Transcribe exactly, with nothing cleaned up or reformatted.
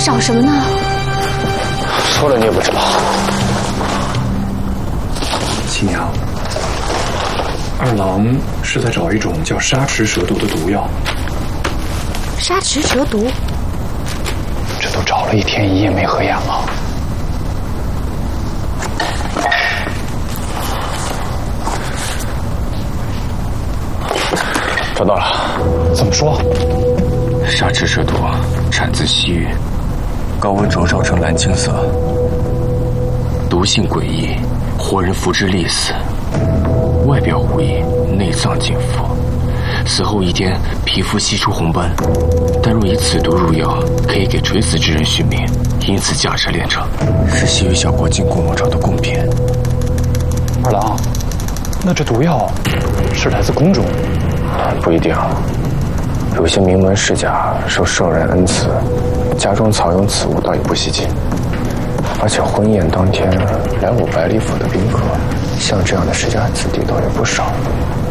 找什么呢？ 说了你也不知道。 七娘，二郎是在找一种叫沙池蛇毒的毒药。 沙池蛇毒？ 这都找了一天一夜没合眼了。找到了。怎么说？ 沙池蛇毒产自西域，高温灼烧成蓝青色，毒性诡异，活人服之立死，外表无异，内脏尽腐，死后一天皮肤析出红斑，但若以此毒入药，可以给垂死之人续命，因此价值连城，是西域小国进贡王朝的贡品。 二郎，那这毒药是来自宫中？ 不一定，有些名门世家受圣人恩赐，家中藏有此物倒也不稀奇。而且婚宴当天来我百里府的宾客，像这样的世家子弟倒也不少。